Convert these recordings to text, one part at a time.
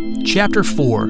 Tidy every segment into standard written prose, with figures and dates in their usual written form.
Chapter 4.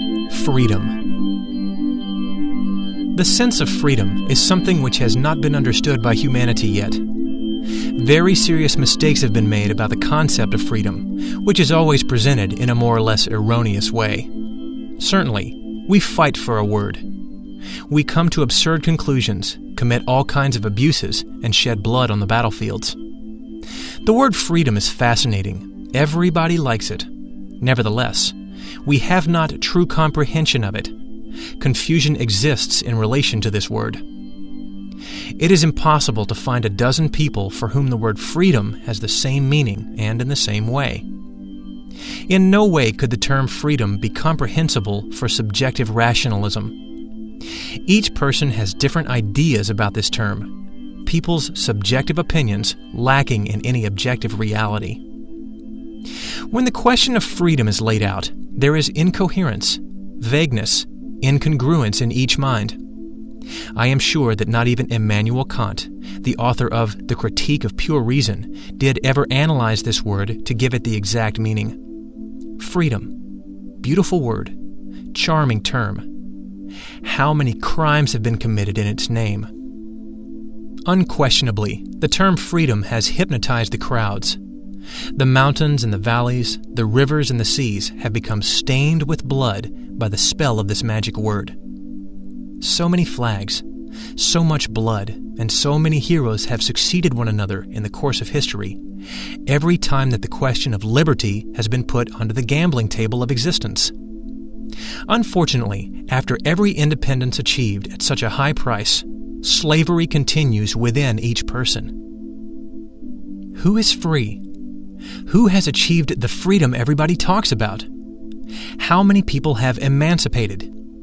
Freedom. The sense of freedom is something which has not been understood by humanity yet. Very serious mistakes have been made about the concept of freedom, which is always presented in a more or less erroneous way. Certainly, we fight for a word. We come to absurd conclusions, commit all kinds of abuses, and shed blood on the battlefields. The word freedom is fascinating. Everybody likes it. Nevertheless, we have not true comprehension of it. Confusion exists in relation to this word. It is impossible to find a dozen people for whom the word freedom has the same meaning and in the same way. In no way could the term freedom be comprehensible for subjective rationalism. Each person has different ideas about this term, people's subjective opinions lacking in any objective reality. When the question of freedom is laid out, there is incoherence, vagueness, incongruence in each mind. I am sure that not even Immanuel Kant, the author of The Critique of Pure Reason, did ever analyze this word to give it the exact meaning. Freedom. Beautiful word. Charming term. How many crimes have been committed in its name? Unquestionably, the term freedom has hypnotized the crowds. The mountains and the valleys, the rivers and the seas have become stained with blood by the spell of this magic word. So many flags, so much blood, and so many heroes have succeeded one another in the course of history, every time that the question of liberty has been put onto the gambling table of existence. Unfortunately, after every independence achieved at such a high price, slavery continues within each person. Who is free? Who has achieved the freedom everybody talks about? How many people have emancipated?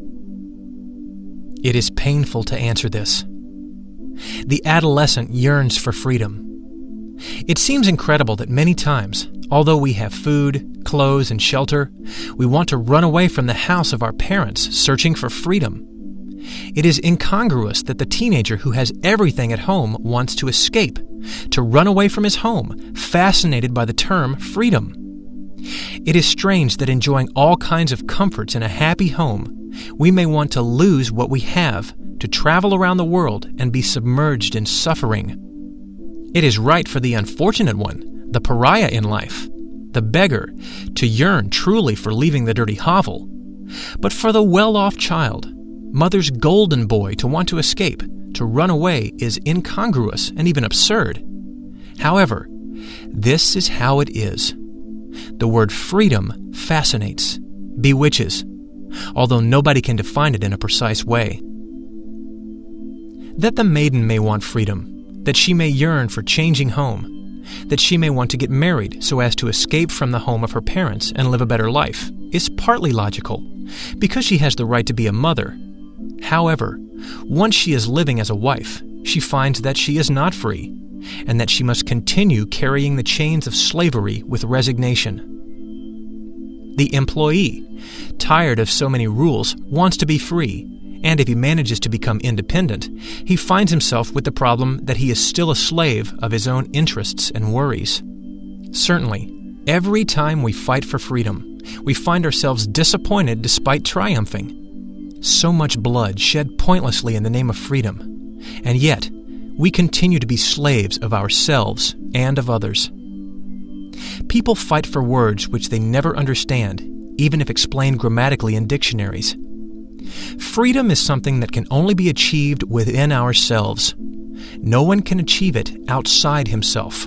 It is painful to answer this. The adolescent yearns for freedom. It seems incredible that many times, although we have food, clothes, and shelter, we want to run away from the house of our parents, searching for freedom. It is incongruous that the teenager who has everything at home wants to escape, to run away from his home, fascinated by the term freedom. It is strange that enjoying all kinds of comforts in a happy home, we may want to lose what we have, to travel around the world and be submerged in suffering. It is right for the unfortunate one, the pariah in life, the beggar, to yearn truly for leaving the dirty hovel. But for the well-off child, mother's golden boy, to want to escape, to run away, is incongruous and even absurd. However, this is how it is. The word freedom fascinates, bewitches, although nobody can define it in a precise way. That the maiden may want freedom, that she may yearn for changing home, that she may want to get married so as to escape from the home of her parents and live a better life, is partly logical, because she has the right to be a mother. However, once she is living as a wife, she finds that she is not free, and that she must continue carrying the chains of slavery with resignation. The employee, tired of so many rules, wants to be free, and if he manages to become independent, he finds himself with the problem that he is still a slave of his own interests and worries. Certainly, every time we fight for freedom, we find ourselves disappointed despite triumphing. So much blood shed pointlessly in the name of freedom, and yet we continue to be slaves of ourselves and of others. People fight for words which they never understand, even if explained grammatically in dictionaries. Freedom is something that can only be achieved within ourselves. No one can achieve it outside himself.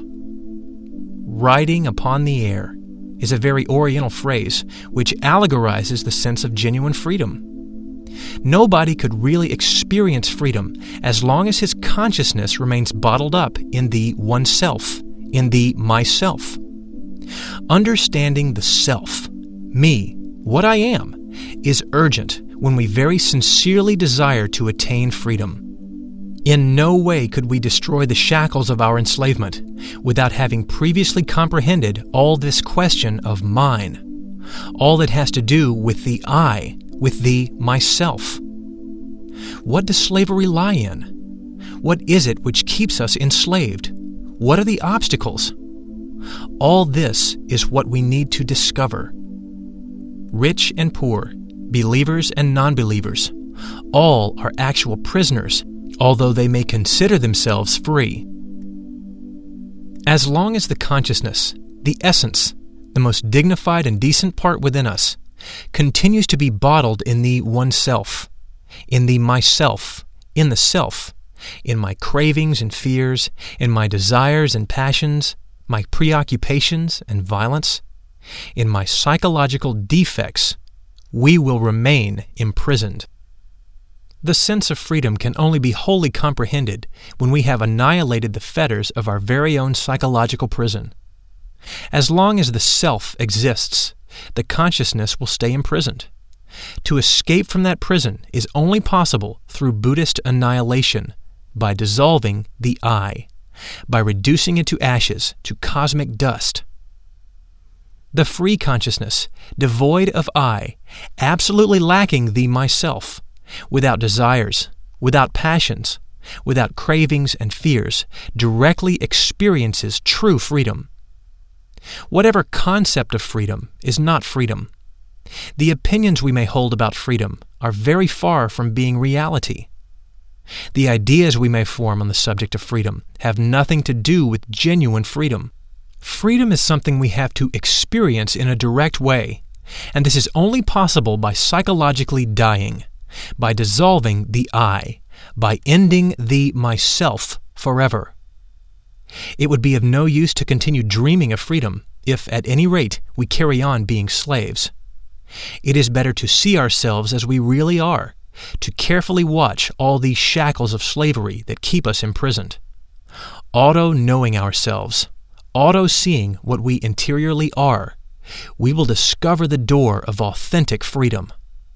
Riding upon the air is a very Oriental phrase which allegorizes the sense of genuine freedom. Nobody could really experience freedom as long as his consciousness remains bottled up in the oneself, in the myself. Understanding the self, me, what I am, is urgent when we very sincerely desire to attain freedom. In no way could we destroy the shackles of our enslavement without having previously comprehended all this question of mine, all that has to do with the I, with the myself. What does slavery lie in? What is it which keeps us enslaved? What are the obstacles? All this is what we need to discover. rich and poor, believers and non-believers, all are actual prisoners, although they may consider themselves free. As long as the consciousness, the essence, the most dignified and decent part within us, continues to be bottled in the oneself, in the myself, in the self, in my cravings and fears, in my desires and passions, my preoccupations and violence, in my psychological defects, we will remain imprisoned. The sense of freedom can only be wholly comprehended when we have annihilated the fetters of our very own psychological prison. As long as the self exists, the consciousness will stay imprisoned. To escape from that prison is only possible through Buddhist annihilation, by dissolving the I, by reducing it to ashes, to cosmic dust. The free consciousness, devoid of I, absolutely lacking the myself, without desires, without passions, without cravings and fears, directly experiences true freedom. Whatever concept of freedom is not freedom. The opinions we may hold about freedom are very far from being reality. The ideas we may form on the subject of freedom have nothing to do with genuine freedom. Freedom is something we have to experience in a direct way, and this is only possible by psychologically dying, by dissolving the I, by ending the myself forever. It would be of no use to continue dreaming of freedom if, at any rate, we carry on being slaves. It is better to see ourselves as we really are, to carefully watch all these shackles of slavery that keep us imprisoned. Auto-knowing ourselves, auto-seeing what we interiorly are, we will discover the door of authentic freedom.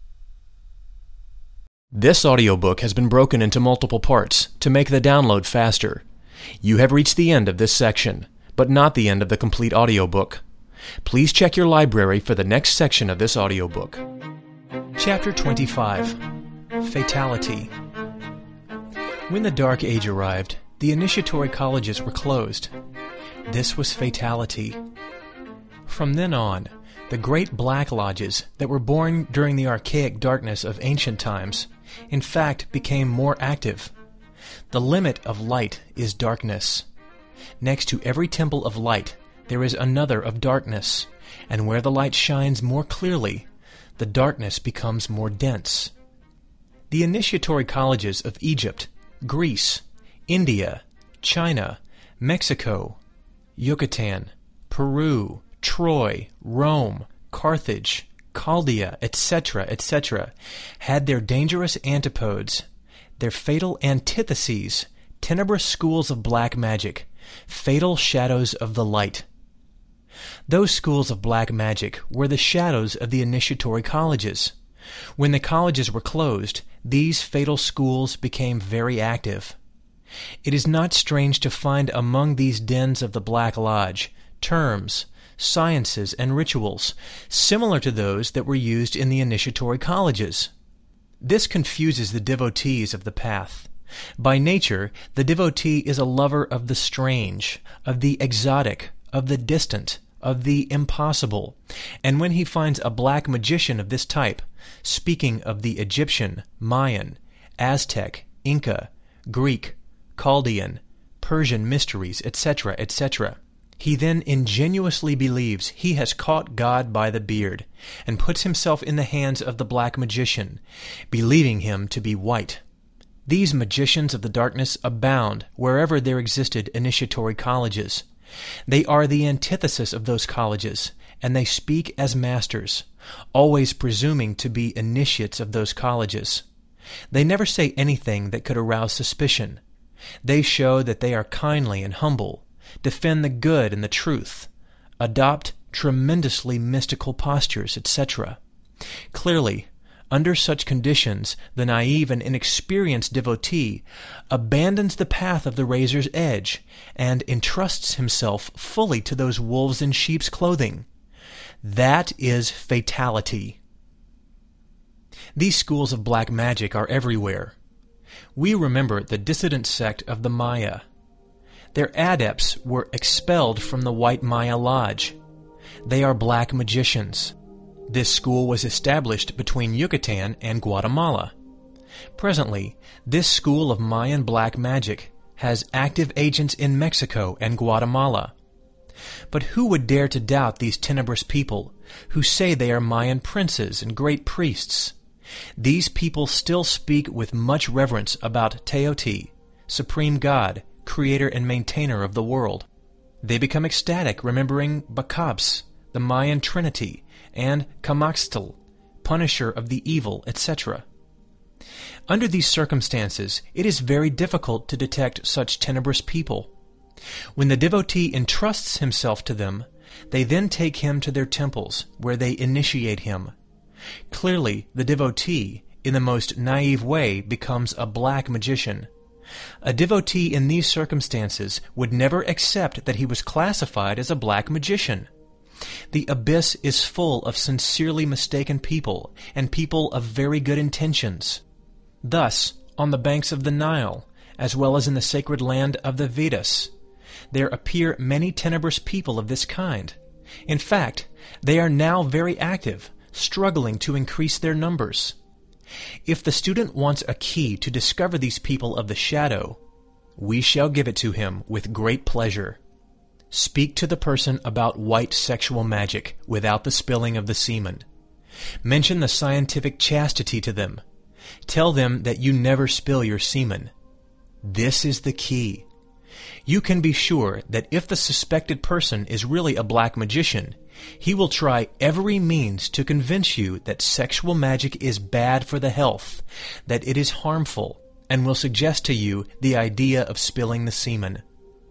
This audiobook has been broken into multiple parts to make the download faster. You have reached the end of this section, but not the end of the complete audiobook. Please check your library for the next section of this audiobook. Chapter 25. Fatality. When the Dark Age arrived, the initiatory colleges were closed. This was fatality. From then on, the great black lodges that were born during the archaic darkness of ancient times, in fact, became more active. The limit of light is darkness. Next to every temple of light, there is another of darkness, and where the light shines more clearly, the darkness becomes more dense. The initiatory colleges of Egypt, Greece, India, China, Mexico, Yucatan, Peru, Troy, Rome, Carthage, Chaldea, etc., etc., had their dangerous antipodes, their fatal antitheses, tenebrous schools of black magic, fatal shadows of the light. Those schools of black magic were the shadows of the initiatory colleges. When the colleges were closed, these fatal schools became very active. It is not strange to find among these dens of the Black Lodge terms, sciences, and rituals similar to those that were used in the initiatory colleges. This confuses the devotees of the path. By nature, the devotee is a lover of the strange, of the exotic, of the distant, of the impossible, and when he finds a black magician of this type, speaking of the Egyptian, Mayan, Aztec, Inca, Greek, Chaldean, Persian mysteries, etc., etc., he then ingenuously believes he has caught God by the beard, and puts himself in the hands of the black magician, believing him to be white. These magicians of the darkness abound wherever there existed initiatory colleges. They are the antithesis of those colleges, and they speak as masters, always presuming to be initiates of those colleges. They never say anything that could arouse suspicion. They show that they are kindly and humble, defend the good and the truth, adopt tremendously mystical postures, etc. Clearly, under such conditions, the naive and inexperienced devotee abandons the path of the razor's edge and entrusts himself fully to those wolves in sheep's clothing. That is fatality. These schools of black magic are everywhere. We remember the dissident sect of the Maya. Their adepts were expelled from the White Maya Lodge. They are black magicians. This school was established between Yucatan and Guatemala. Presently, this school of Mayan black magic has active agents in Mexico and Guatemala. But who would dare to doubt these tenebrous people who say they are Mayan princes and great priests? These people still speak with much reverence about Teoti, Supreme God, Creator and Maintainer of the world. They become ecstatic remembering Bacabs, the Mayan Trinity, and Camaxtl, Punisher of the Evil, etc. Under these circumstances, it is very difficult to detect such tenebrous people. When the devotee entrusts himself to them, they then take him to their temples, where they initiate him. Clearly, the devotee, in the most naive way, becomes a black magician. A devotee in these circumstances would never accept that he was classified as a black magician. The abyss is full of sincerely mistaken people, and people of very good intentions. Thus, on the banks of the Nile, as well as in the sacred land of the Vedas, there appear many tenebrous people of this kind. In fact, they are now very active, struggling to increase their numbers. If the student wants a key to discover these people of the shadow, we shall give it to him with great pleasure. Speak to the person about white sexual magic without the spilling of the semen. Mention the scientific chastity to them. Tell them that you never spill your semen. This is the key. You can be sure that if the suspected person is really a black magician, he will try every means to convince you that sexual magic is bad for the health, that it is harmful, and will suggest to you the idea of spilling the semen.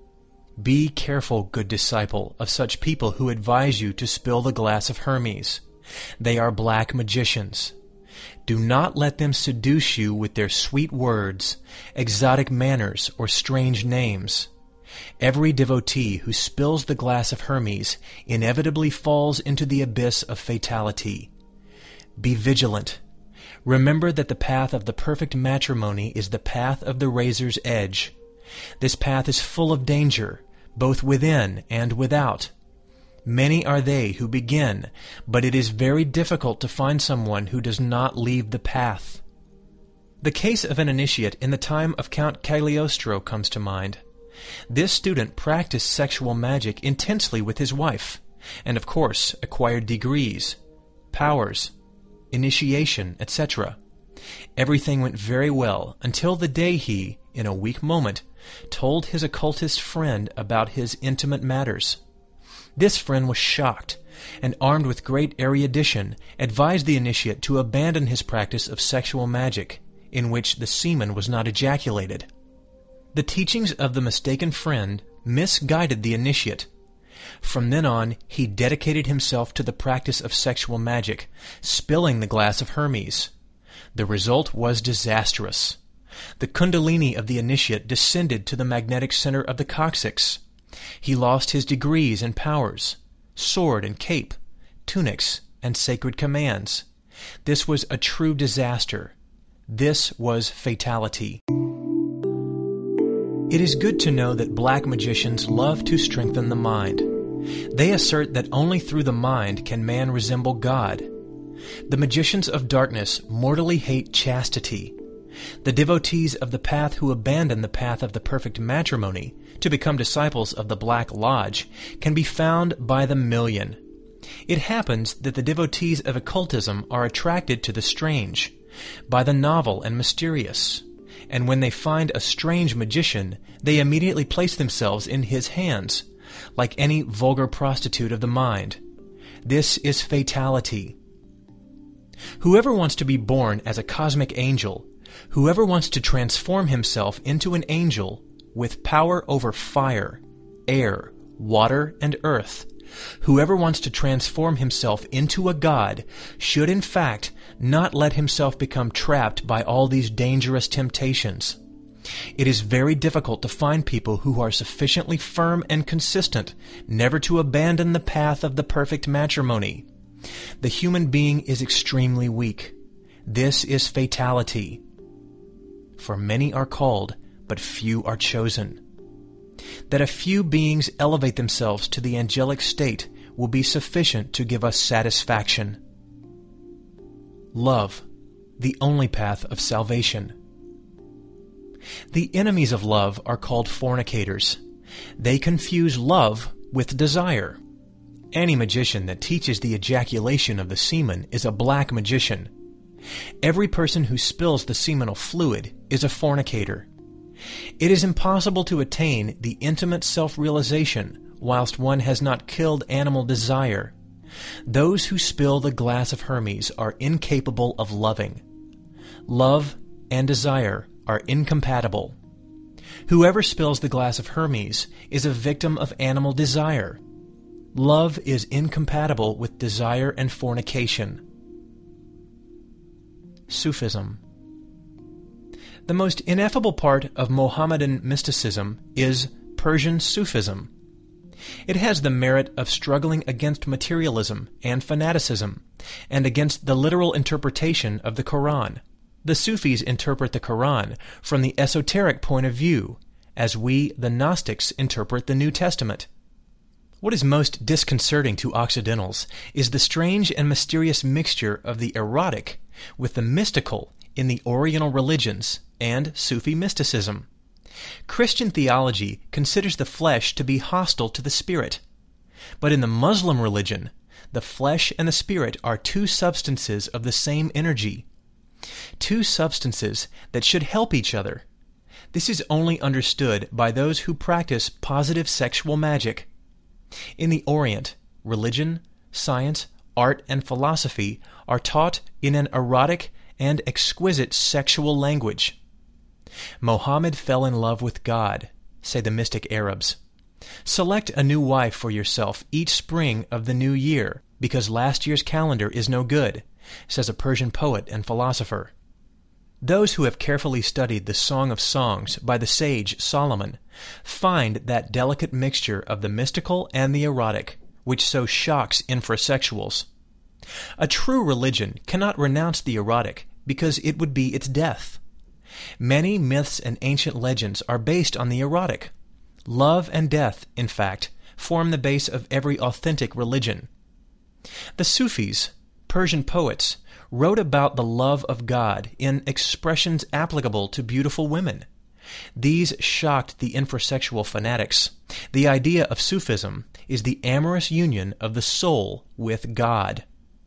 Be careful, good disciple, of such people who advise you to spill the glass of Hermes. They are black magicians. Do not let them seduce you with their sweet words, exotic manners, or strange names. Every devotee who spills the glass of Hermes inevitably falls into the abyss of fatality. Be vigilant. Remember that the path of the perfect matrimony is the path of the razor's edge. This path is full of danger, both within and without. Many are they who begin, but it is very difficult to find someone who does not leave the path. The case of an initiate in the time of Count Cagliostro comes to mind. This student practiced sexual magic intensely with his wife, and of course acquired degrees, powers, initiation, etc. Everything went very well until the day he, in a weak moment, told his occultist friend about his intimate matters. This friend was shocked, and armed with great erudition, advised the initiate to abandon his practice of sexual magic, in which the semen was not ejaculated. The teachings of the mistaken friend misguided the initiate. From then on, he dedicated himself to the practice of sexual magic, spilling the glass of Hermes. The result was disastrous. The kundalini of the initiate descended to the magnetic center of the coccyx. He lost his degrees and powers, sword and cape, tunics and sacred commands. This was a true disaster. This was fatality. It is good to know that black magicians love to strengthen the mind. They assert that only through the mind can man resemble God. The magicians of darkness mortally hate chastity. The devotees of the path who abandon the path of the perfect matrimony to become disciples of the Black Lodge can be found by the million. It happens that the devotees of occultism are attracted to the strange, by the novel and mysterious, and when they find a strange magician, they immediately place themselves in his hands, like any vulgar prostitute of the mind. This is fatality. Whoever wants to be born as a cosmic angel, whoever wants to transform himself into an angel with power over fire, air, water, and earth, whoever wants to transform himself into a god should in fact not let himself become trapped by all these dangerous temptations. It is very difficult to find people who are sufficiently firm and consistent never to abandon the path of the perfect matrimony. The human being is extremely weak. This is fatality. For many are called, but few are chosen. That a few beings elevate themselves to the angelic state will be sufficient to give us satisfaction. Love, the only path of salvation. The enemies of love are called fornicators. They confuse love with desire. Any magician that teaches the ejaculation of the semen is a black magician. Every person who spills the seminal fluid is a fornicator. It is impossible to attain the intimate self-realization whilst one has not killed animal desire. Those who spill the glass of Hermes are incapable of loving. Love and desire are incompatible. Whoever spills the glass of Hermes is a victim of animal desire. Love is incompatible with desire and fornication. Sufism. The most ineffable part of Mohammedan mysticism is Persian Sufism. It has the merit of struggling against materialism and fanaticism, and against the literal interpretation of the Quran. The Sufis interpret the Quran from the esoteric point of view, as we, the Gnostics, interpret the New Testament. What is most disconcerting to Occidentals is the strange and mysterious mixture of the erotic with the mystical in the Oriental religions and Sufi mysticism. Christian theology considers the flesh to be hostile to the spirit. But in the Muslim religion, the flesh and the spirit are two substances of the same energy. Two substances that should help each other. This is only understood by those who practice positive sexual magic. In the Orient, religion, science, art, and philosophy are taught in an erotic and exquisite sexual language. Mohammed fell in love with God, say the mystic Arabs. Select a new wife for yourself each spring of the new year, because last year's calendar is no good, says a Persian poet and philosopher. Those who have carefully studied the Song of Songs by the sage Solomon find that delicate mixture of the mystical and the erotic, which so shocks infrasexuals. A true religion cannot renounce the erotic, because it would be its death. Many myths and ancient legends are based on the erotic. Love and death, in fact, form the base of every authentic religion. The Sufis, Persian poets, wrote about the love of God in expressions applicable to beautiful women. These shocked the infrasexual fanatics. The idea of Sufism is the amorous union of the soul with God.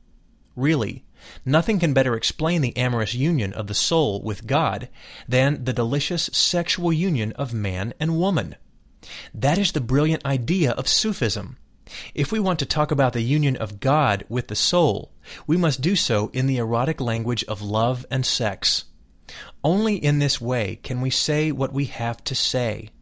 Really, nothing can better explain the amorous union of the soul with God than the delicious sexual union of man and woman. That is the brilliant idea of Sufism. If we want to talk about the union of God with the soul, we must do so in the erotic language of love and sex. Only in this way can we say what we have to say.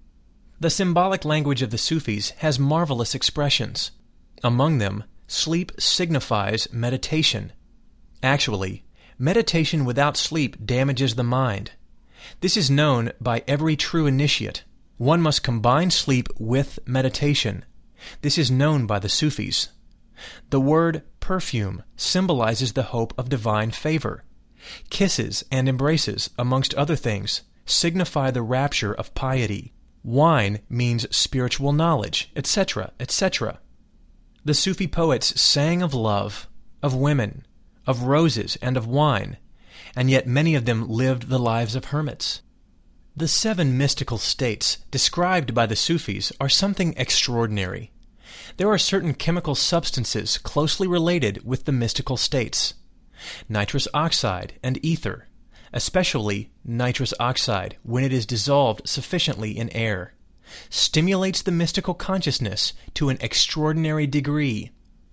The symbolic language of the Sufis has marvelous expressions. Among them, sleep signifies meditation. Actually, meditation without sleep damages the mind. This is known by every true initiate. One must combine sleep with meditation. This is known by the Sufis. The word perfume symbolizes the hope of divine favor. Kisses and embraces, amongst other things, signify the rapture of piety. Wine means spiritual knowledge, etc., etc. The Sufi poets sang of love, of women, of roses, and of wine, and yet many of them lived the lives of hermits. The 7 mystical states described by the Sufis are something extraordinary. There are certain chemical substances closely related with the mystical states. Nitrous oxide and ether, especially nitrous oxide when it is dissolved sufficiently in air, stimulates the mystical consciousness to an extraordinary degree.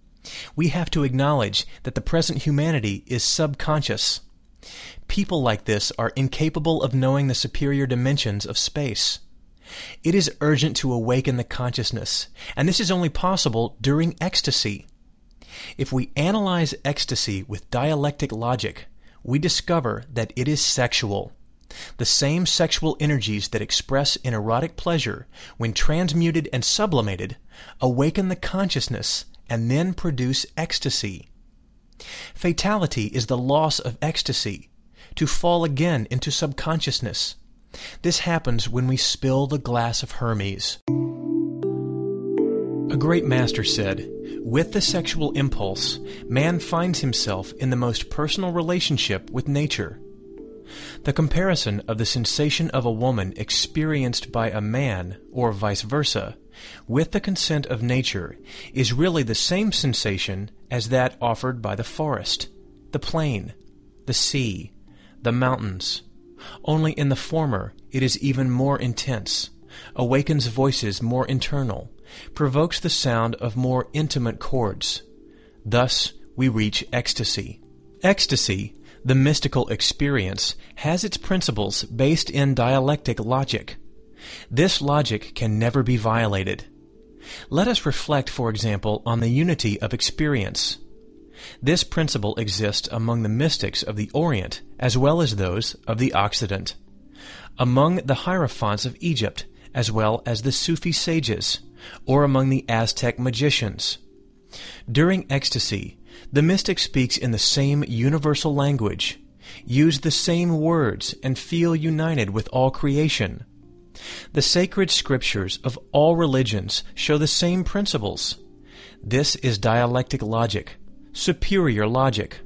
We have to acknowledge that the present humanity is subconscious. People like this are incapable of knowing the superior dimensions of space. It is urgent to awaken the consciousness, and this is only possible during ecstasy. If we analyze ecstasy with dialectic logic, we discover that it is sexual. The same sexual energies that express in erotic pleasure, when transmuted and sublimated, awaken the consciousness and then produce ecstasy. Fatality is the loss of ecstasy, to fall again into subconsciousness. This happens when we spill the glass of Hermes. A great master said, "With the sexual impulse, man finds himself in the most personal relationship with nature." The comparison of the sensation of a woman experienced by a man, or vice versa, with the consent of nature is really the same sensation as that offered by the forest, the plain, the sea, the mountains. Only in the former it is even more intense, awakens voices more internal, provokes the sound of more intimate chords. Thus we reach ecstasy. Ecstasy, the mystical experience, has its principles based in dialectic logic. This logic can never be violated. Let us reflect, for example, on the unity of experience. This principle exists among the mystics of the Orient as well as those of the Occident, among the Hierophants of Egypt as well as the Sufi sages, or among the Aztec magicians. During ecstasy, the mystic speaks in the same universal language, use the same words, and feel united with all creation. The sacred scriptures of all religions show the same principles. This is dialectic logic, superior logic.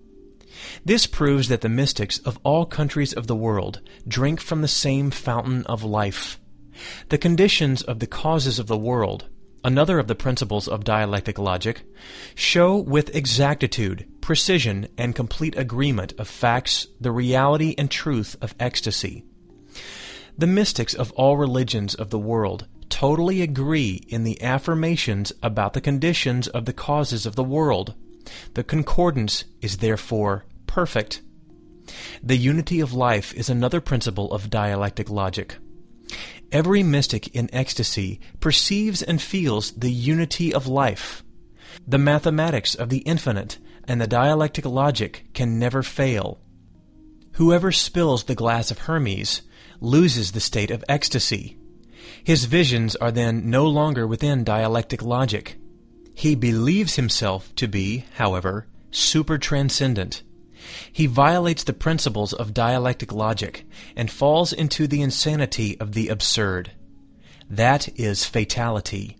This proves that the mystics of all countries of the world drink from the same fountain of life. The conditions of the causes of the world, another of the principles of dialectic logic, show with exactitude, precision, and complete agreement of facts the reality and truth of ecstasy. The mystics of all religions of the world totally agree in the affirmations about the conditions of the causes of the world. The concordance is therefore perfect. The unity of life is another principle of dialectic logic. Every mystic in ecstasy perceives and feels the unity of life. The mathematics of the infinite and the dialectic logic can never fail. Whoever spills the glass of Hermes loses the state of ecstasy. His visions are then no longer within dialectic logic. He believes himself to be, however, super-transcendent. He violates the principles of dialectic logic and falls into the insanity of the absurd. That is fatality.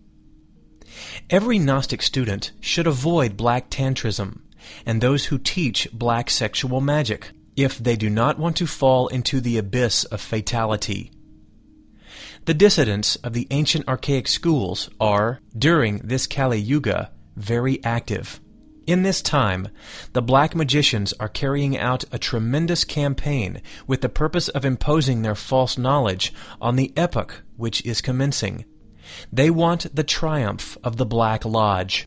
Every Gnostic student should avoid black tantrism and those who teach black sexual magic if they do not want to fall into the abyss of fatality. The dissidents of the ancient archaic schools are, during this Kali Yuga, very active. In this time, the black magicians are carrying out a tremendous campaign with the purpose of imposing their false knowledge on the epoch which is commencing. They want the triumph of the Black Lodge.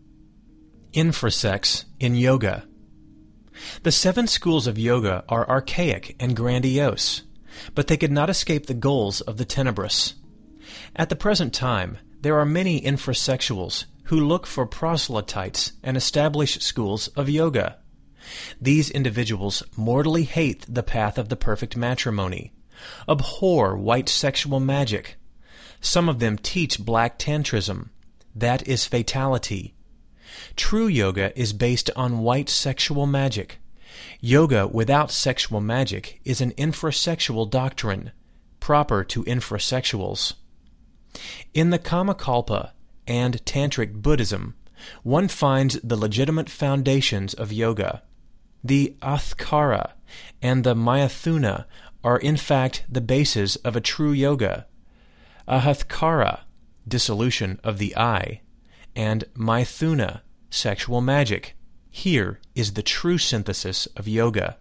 Infrasex in yoga. The 7 schools of yoga are archaic and grandiose, but they could not escape the goals of the tenebrous. At the present time, there are many infrasexuals who look for proselytes and establish schools of yoga. These individuals mortally hate the path of the perfect matrimony, abhor white sexual magic. Some of them teach black tantrism. That is fatality. True yoga is based on white sexual magic. Yoga without sexual magic is an infrasexual doctrine, proper to infrasexuals. In the Kamakalpa and Tantric Buddhism, one finds the legitimate foundations of yoga. The Athkara and the Mayathuna are in fact the basis of a true yoga. Ahathkara, dissolution of the I, and Maithuna, sexual magic. Here is the true synthesis of yoga.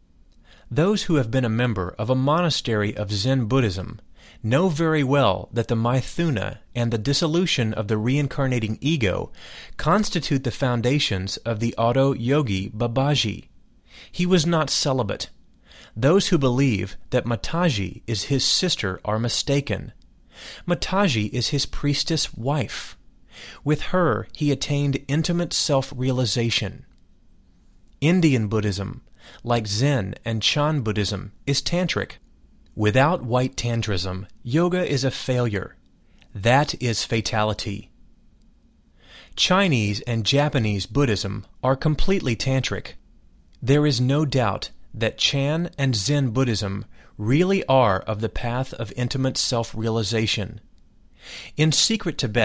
Those who have been a member of a monastery of Zen Buddhism know very well that the Maithuna and the dissolution of the reincarnating ego constitute the foundations of the auto-yogi Babaji. He was not celibate. Those who believe that Mataji is his sister are mistaken. Mataji is his priestess wife. With her he attained intimate self-realization. Indian Buddhism, like Zen and Chan Buddhism, is tantric. Without white tantrism, yoga is a failure. That is fatality. Chinese and Japanese Buddhism are completely tantric. There is no doubt that Chan and Zen Buddhism really are of the path of intimate self-realization. In secret Tibet,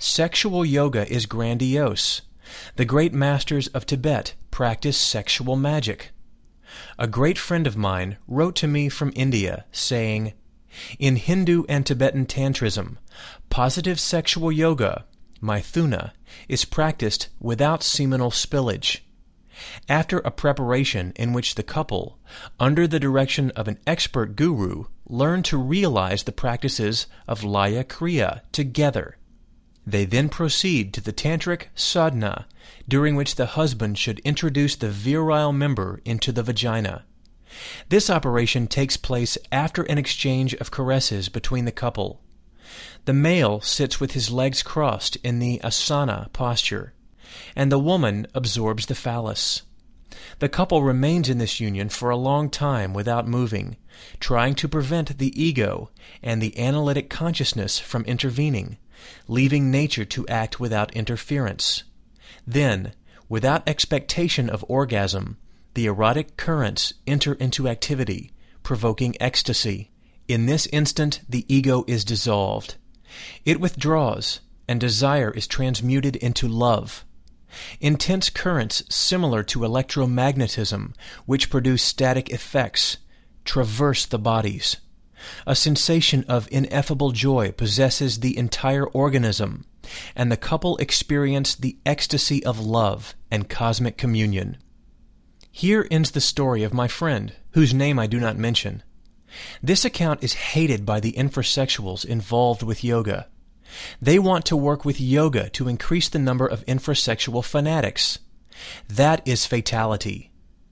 Sexual yoga is grandiose. The great masters of Tibet practice sexual magic. A great friend of mine wrote to me from India saying, "In Hindu and Tibetan Tantrism, positive sexual yoga, Maithuna, is practiced without seminal spillage. After a preparation in which the couple, under the direction of an expert guru, learn to realize the practices of Laya Kriya together. They then proceed to the tantric sadhana, during which the husband should introduce the virile member into the vagina. This operation takes place after an exchange of caresses between the couple. The male sits with his legs crossed in the asana posture, and the woman absorbs the phallus. The couple remains in this union for a long time without moving, trying to prevent the ego and the analytic consciousness from intervening, leaving nature to act without interference. Then, without expectation of orgasm, the erotic currents enter into activity, provoking ecstasy. In this instant, the ego is dissolved. It withdraws, and desire is transmuted into love. Intense currents similar to electromagnetism, which produce static effects, traverse the bodies. A sensation of ineffable joy possesses the entire organism, and the couple experience the ecstasy of love and cosmic communion." Here ends the story of my friend, whose name I do not mention. This account is hated by the infrasexuals involved with yoga. They want to work with yoga to increase the number of infrasexual fanatics. That is fatality.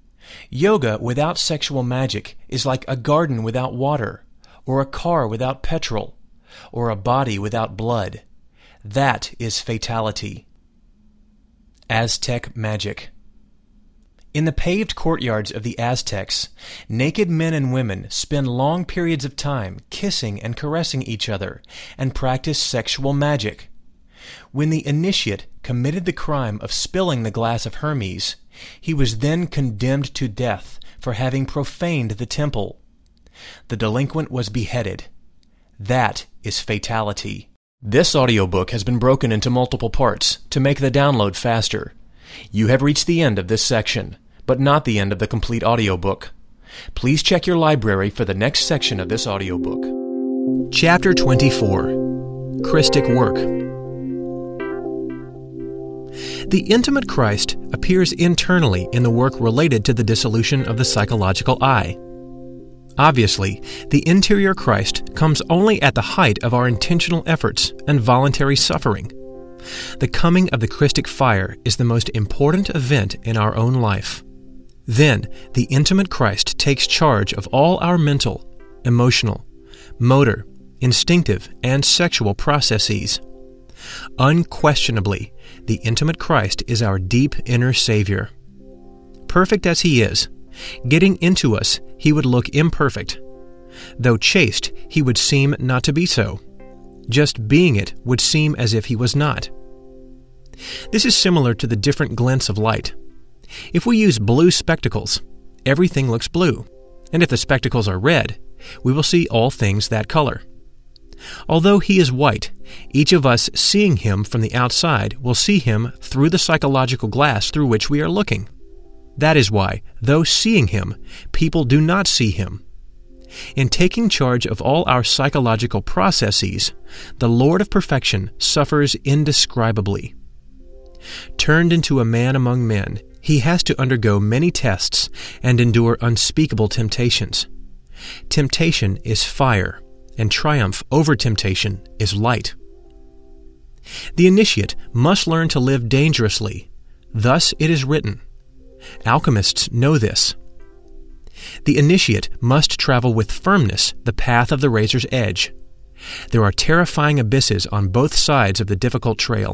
Yoga without sexual magic is like a garden without water, or a car without petrol, or a body without blood. That is fatality. Aztec magic. In the paved courtyards of the Aztecs, naked men and women spend long periods of time kissing and caressing each other and practice sexual magic. When the initiate committed the crime of spilling the glass of Hermes, he was then condemned to death for having profaned the temple. The delinquent was beheaded. That is fatality. This audiobook has been broken into multiple parts to make the download faster. You have reached the end of this section, but not the end of the complete audiobook. Please check your library for the next section of this audiobook. Chapter 24. Christic Work. The intimate Christ appears internally in the work related to the dissolution of the psychological I. Obviously, the interior Christ comes only at the height of our intentional efforts and voluntary suffering. The coming of the Christic fire is the most important event in our own life. Then, the intimate Christ takes charge of all our mental, emotional, motor, instinctive, and sexual processes. Unquestionably, the intimate Christ is our deep inner Savior. Perfect as He is, getting into us, He would look imperfect. Though chaste, He would seem not to be so. Just being it would seem as if He was not. This is similar to the different glints of light. If we use blue spectacles, everything looks blue, and if the spectacles are red, we will see all things that color. Although He is white, each of us seeing Him from the outside will see Him through the psychological glass through which we are looking. That is why, though seeing Him, people do not see Him. In taking charge of all our psychological processes, the Lord of perfection suffers indescribably. Turned into a man among men, He has to undergo many tests and endure unspeakable temptations. Temptation is fire, and triumph over temptation is light. The initiate must learn to live dangerously. Thus it is written. Alchemists know this. The initiate must travel with firmness the path of the razor's edge. There are terrifying abysses on both sides of the difficult trail.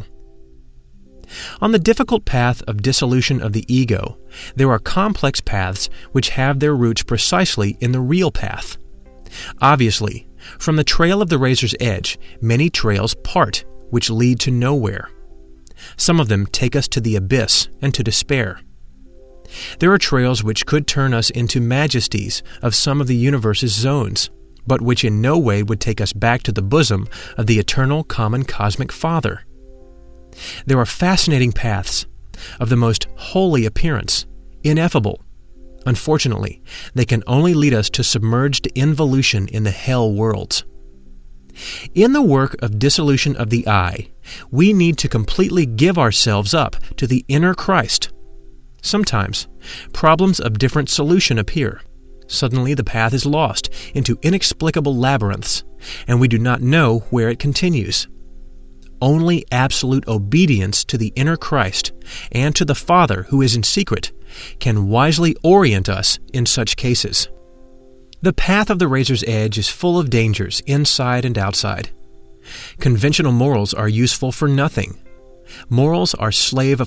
On the difficult path of dissolution of the ego, there are complex paths which have their roots precisely in the real path. Obviously, from the trail of the razor's edge, many trails part, which lead to nowhere. Some of them take us to the abyss and to despair. There are trails which could turn us into majesties of some of the universe's zones, but which in no way would take us back to the bosom of the eternal common cosmic Father. There are fascinating paths of the most holy appearance, ineffable. Unfortunately, they can only lead us to submerged involution in the hell worlds. In the work of dissolution of the I, we need to completely give ourselves up to the inner Christ. Sometimes, problems of different solution appear. Suddenly the path is lost into inexplicable labyrinths, and we do not know where it continues. Only absolute obedience to the inner Christ and to the Father who is in secret can wisely orient us in such cases. The path of the razor's edge is full of dangers inside and outside. Conventional morals are useful for nothing. Morals are slave of